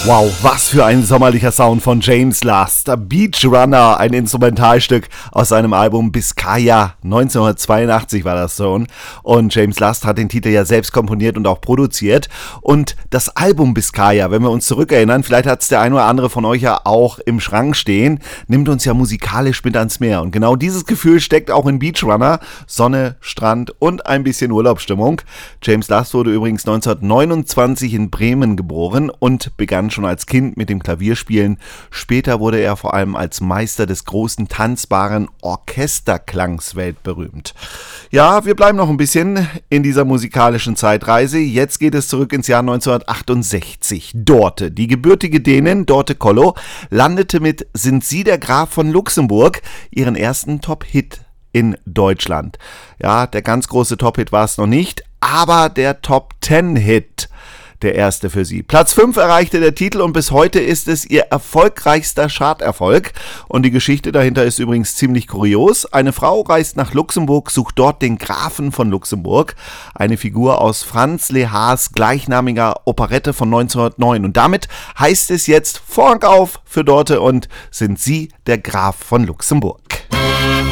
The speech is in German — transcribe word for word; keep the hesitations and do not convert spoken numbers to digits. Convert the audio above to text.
Wow, was für ein sommerlicher Sound von James Last. Beach Runner, ein Instrumentalstück aus seinem Album Biscaya. neunzehnhundertzweiundachtzig war das so. Und James Last hat den Titel ja selbst komponiert und auch produziert. Und das Album Biscaya, wenn wir uns zurückerinnern, vielleicht hat es der ein oder andere von euch ja auch im Schrank stehen, nimmt uns ja musikalisch mit ans Meer. Und genau dieses Gefühl steckt auch in Beach Runner. Sonne, Strand und ein bisschen Urlaubsstimmung. James Last wurde übrigens neunzehnhundertneunundzwanzig in Bremen geboren und begann schon als Kind mit dem Klavierspielen. Später wurde er vor allem als Meister des großen tanzbaren Orchesterklangs weltberühmt. Ja, wir bleiben noch ein bisschen in dieser musikalischen Zeitreise. Jetzt geht es zurück ins Jahr neunzehnhundertachtundsechzig. Dorte, die gebürtige Dänin, Dorte Kollo, landete mit Sind Sie der Graf von Luxemburg ihren ersten Top-Hit in Deutschland. Ja, der ganz große Top-Hit war es noch nicht, aber der Top-Ten-Hit. Der erste für sie. Platz fünf erreichte der Titel und bis heute ist es ihr erfolgreichster Charterfolg. Und die Geschichte dahinter ist übrigens ziemlich kurios. Eine Frau reist nach Luxemburg, sucht dort den Grafen von Luxemburg. Eine Figur aus Franz Lehars gleichnamiger Operette von neunzehnhundertneun. Und damit heißt es jetzt Vorhang auf für Dorte und Sind Sie der Graf von Luxemburg.